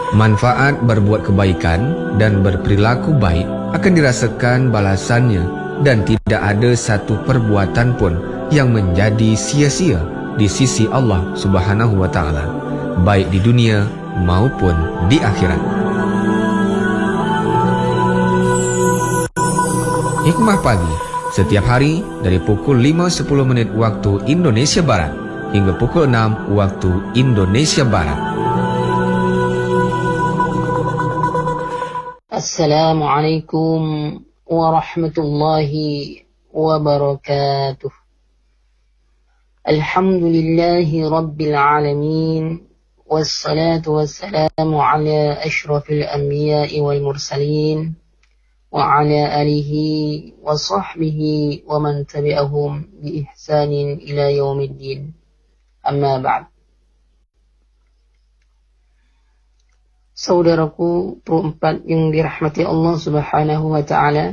Manfaat berbuat kebaikan dan berperilaku baik akan dirasakan balasannya dan tidak ada satu perbuatan pun yang menjadi sia-sia di sisi Allah Subhanahu wa taala, baik di dunia maupun di akhirat. Hikmah pagi setiap hari dari pukul 5.10 waktu Indonesia Barat hingga pukul 6 waktu Indonesia Barat. Assalamualaikum warahmatullahi wabarakatuh. Alhamdulillahi rabbil alamin. Wassalatu wassalamu ala ashrafil anbiya'i wal mursalin. Wa ala alihi wa sahbihi wa man tabi'ahum bi ihsanin ila yaumiddin. Amma ba'd. Saudaraku perempat yang dirahmati Allah Subhanahu wa taala.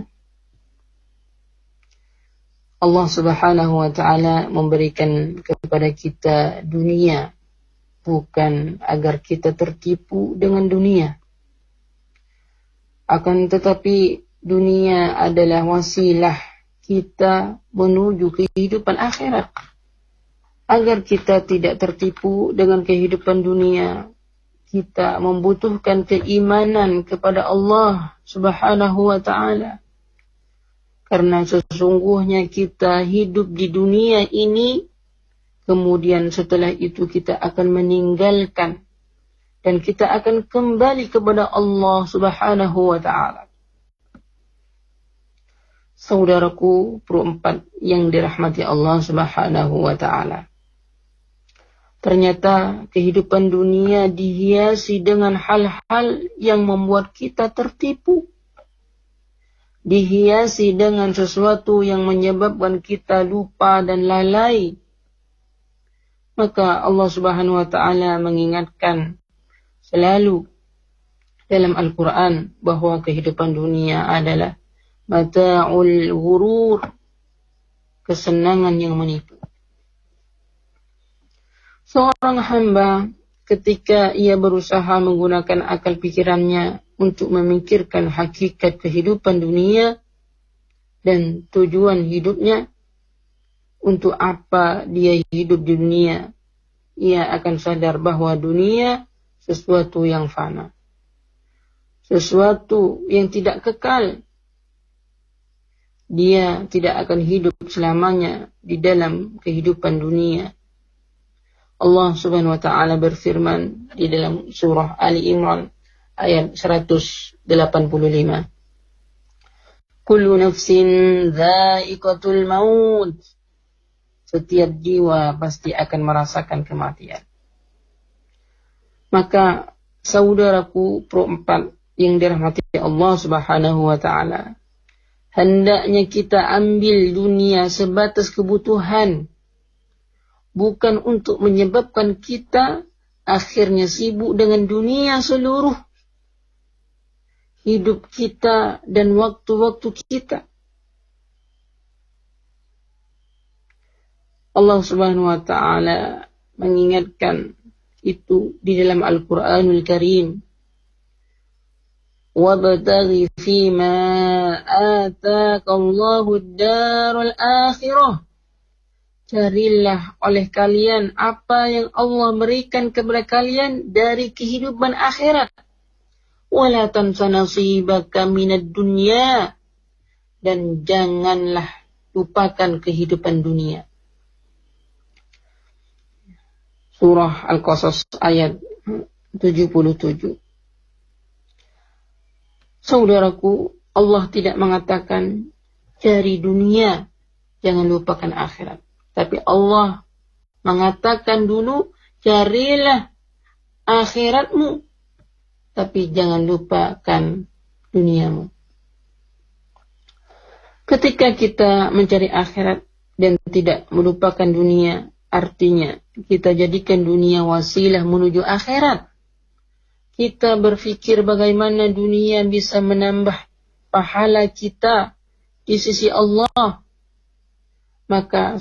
Allah Subhanahu wa taala memberikan kepada kita dunia bukan agar kita tertipu dengan dunia. Akan tetapi dunia adalah wasilah kita menuju kehidupan akhirat. Agar kita tidak tertipu dengan kehidupan dunia, kita membutuhkan keimanan kepada Allah Subhanahu wa ta'ala. Karena sesungguhnya kita hidup di dunia ini, kemudian setelah itu kita akan meninggalkan. Dan kita akan kembali kepada Allah Subhanahu wa ta'ala. Saudaraku perempat yang dirahmati Allah Subhanahu wa ta'ala. Ternyata kehidupan dunia dihiasi dengan hal-hal yang membuat kita tertipu. Dihiasi dengan sesuatu yang menyebabkan kita lupa dan lalai. Maka Allah Subhanahu wa ta'ala mengingatkan selalu dalam Al-Quran bahwa kehidupan dunia adalah mata'ul ghurur, kesenangan yang menipu. Seorang hamba ketika ia berusaha menggunakan akal pikirannya untuk memikirkan hakikat kehidupan dunia dan tujuan hidupnya, untuk apa dia hidup di dunia, ia akan sadar bahwa dunia sesuatu yang fana, sesuatu yang tidak kekal. Dia tidak akan hidup selamanya di dalam kehidupan dunia. Allah Subhanahu wa ta'ala berfirman di dalam surah Ali Imran ayat 185. Kullu nafsin dha'iqatul maut. Setiap jiwa pasti akan merasakan kematian. Maka saudaraku perempat yang dirahmati Allah Subhanahu wa ta'ala, hendaknya kita ambil dunia sebatas kebutuhan, bukan untuk menyebabkan kita akhirnya sibuk dengan dunia seluruh hidup kita dan waktu-waktu kita. Allah Subhanahu wa ta'ala mengingatkan itu di dalam Al-Quranul Karim. وَابْتَغِ فِيمَا آتَاكَ اللَّهُ الدَّارَ الْآخِرَةَ. Carilah oleh kalian apa yang Allah berikan kepada kalian dari kehidupan akhirat. وَلَا تَنْسَ نَصِيبَكَ مِنَ الدُّنْيَا. Dan janganlah lupakan kehidupan dunia. Surah Al-Qasas ayat 77. Saudaraku, Allah tidak mengatakan cari dunia, jangan lupakan akhirat. Tapi Allah mengatakan dulu, carilah akhiratmu, tapi jangan lupakan duniamu. Ketika kita mencari akhirat dan tidak melupakan dunia, artinya kita jadikan dunia wasilah menuju akhirat. Kita berpikir bagaimana dunia bisa menambah pahala kita di sisi Allah. Maka